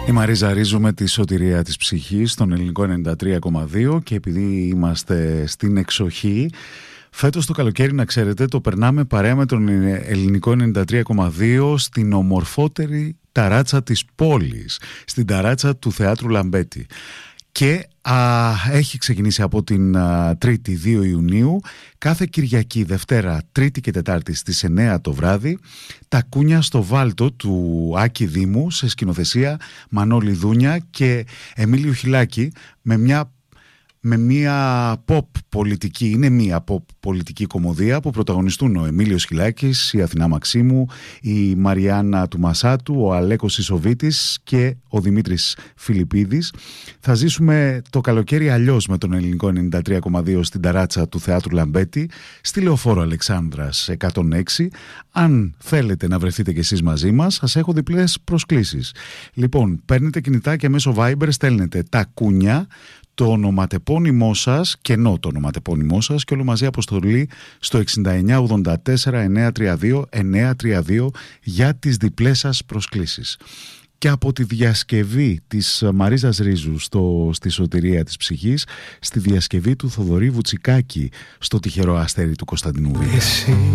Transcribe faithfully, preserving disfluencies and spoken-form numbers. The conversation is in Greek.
Η Μαρίζα Ρίζου με τη σωτηρία της ψυχής στον ελληνικό ενενήντα τρία κόμμα δύο, και επειδή είμαστε στην εξοχή, φέτος το καλοκαίρι, να ξέρετε, το περνάμε παρέα με τον ελληνικό ενενήντα τρία κόμμα δύο στην ομορφότερη ταράτσα της πόλης, στην ταράτσα του Θεάτρου Λαμπέτη. Και α, έχει ξεκινήσει από την α, Τρίτη δύο Ιουνίου, κάθε Κυριακή, Δευτέρα, Τρίτη και Τετάρτη στις εννέα το βράδυ, τα κούνια στο Βάλτο του Άκη Δήμου, σε σκηνοθεσία Μανώλη Δούνια και Εμίλιο Χιλάκη, με μια με μια pop πολιτική, είναι μια pop πολιτική κομμωδία που πρωταγωνιστούν ο Εμίλιος Χιλάκης, η Αθηνά Μαξίμου, η Μαριάννα του Μασάτου, ο Αλέκος Ισοβίτης και ο Δημήτρης Φιλιππίδης. Θα ζήσουμε το καλοκαίρι αλλιώς με τον ελληνικό ενενήντα τρία κόμμα δύο στην ταράτσα του Θεάτρου Λαμπέτη, στη Λεωφόρο Αλεξάνδρας εκατόν έξι. Αν θέλετε να βρεθείτε κι εσείς μαζί μας, σας έχω διπλές προσκλήσεις. Λοιπόν, παίρνετε κινητά και μέσω Viber στέλνετε τα κούνια, το ονοματεπώνυμό σας, κενό το ονοματεπώνυμό σας, και όλο μαζί αποστολή στο εξήντα εννιά ογδόντα τέσσερα εννιακόσια τριάντα δύο εννιακόσια τριάντα δύο για τις διπλές σας προσκλήσεις. Και από τη διασκευή της Μαρίζας Ρίζου στο, στη σωτηρία της ψυχής, στη διασκευή του Θοδωρή Βουτσικάκη στο τυχερό αστέρι του Κωνσταντινού Β.